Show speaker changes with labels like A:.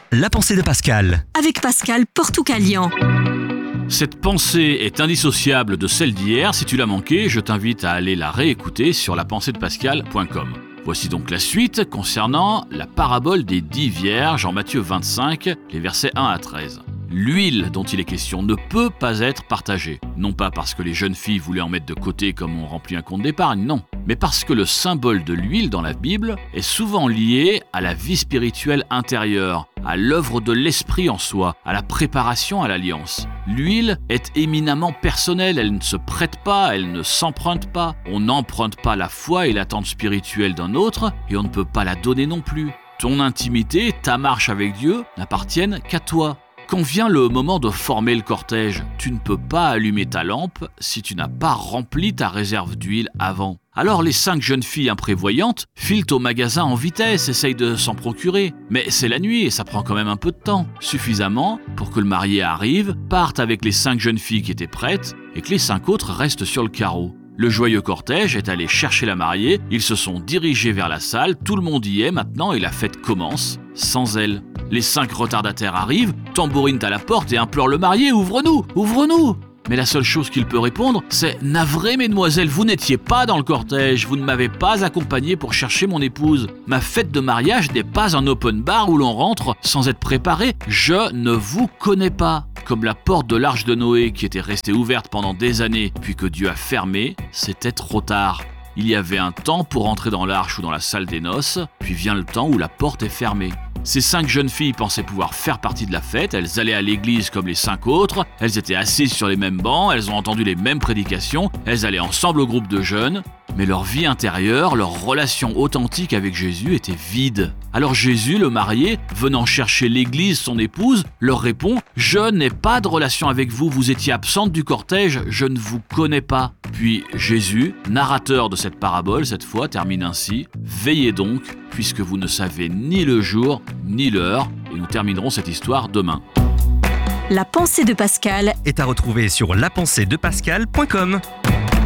A: La pensée de Pascal.
B: Avec Pascal Portucalian.
C: Cette pensée est indissociable de celle d'hier. Si tu l'as manquée, je t'invite à aller la réécouter sur lapenseedepascal.com. Voici donc la suite concernant la parabole des 10 vierges en Matthieu 25, les versets 1 à 13. L'huile dont il est question ne peut pas être partagée. Non pas parce que les jeunes filles voulaient en mettre de côté comme on remplit un compte d'épargne, non. Mais parce que le symbole de l'huile dans la Bible est souvent lié à la vie spirituelle intérieure, à l'œuvre de l'esprit en soi, à la préparation à l'alliance. L'huile est éminemment personnelle, elle ne se prête pas, elle ne s'emprunte pas. On n'emprunte pas la foi et l'attente spirituelle d'un autre et on ne peut pas la donner non plus. Ton intimité, ta marche avec Dieu n'appartiennent qu'à toi. Quand vient le moment de former le cortège, tu ne peux pas allumer ta lampe si tu n'as pas rempli ta réserve d'huile avant. Alors les 5 jeunes filles imprévoyantes filent au magasin en vitesse, essayent de s'en procurer. Mais c'est la nuit et ça prend quand même un peu de temps. Suffisamment pour que le marié arrive, parte avec les 5 jeunes filles qui étaient prêtes et que les 5 autres restent sur le carreau. Le joyeux cortège est allé chercher la mariée, ils se sont dirigés vers la salle, tout le monde y est maintenant et la fête commence sans elle. Les 5 retardataires arrivent, tambourinent à la porte et implorent le marié « Ouvre-nous, ouvre-nous !» Mais la seule chose qu'il peut répondre, c'est « Navré, mesdemoiselles, vous n'étiez pas dans le cortège, vous ne m'avez pas accompagné pour chercher mon épouse. Ma fête de mariage n'est pas un open bar où l'on rentre sans être préparé, je ne vous connais pas. » Comme la porte de l'arche de Noé qui était restée ouverte pendant des années, puis que Dieu a fermée, c'était trop tard. Il y avait un temps pour entrer dans l'arche ou dans la salle des noces, puis vient le temps où la porte est fermée. Ces 5 jeunes filles pensaient pouvoir faire partie de la fête, elles allaient à l'église comme les 5 autres, elles étaient assises sur les mêmes bancs, elles ont entendu les mêmes prédications, elles allaient ensemble au groupe de jeunes, mais leur vie intérieure, leur relation authentique avec Jésus était vide. Alors Jésus, le marié, venant chercher l'église, son épouse, leur répond « Je n'ai pas de relation avec vous, vous étiez absente du cortège, je ne vous connais pas. » Puis Jésus, narrateur de cette parabole cette fois, termine ainsi « Veillez donc, puisque vous ne savez ni le jour ni l'heure. » Et nous terminerons cette histoire demain.
B: La pensée de Pascal
A: Est à retrouver sur lapenseedepascal.com.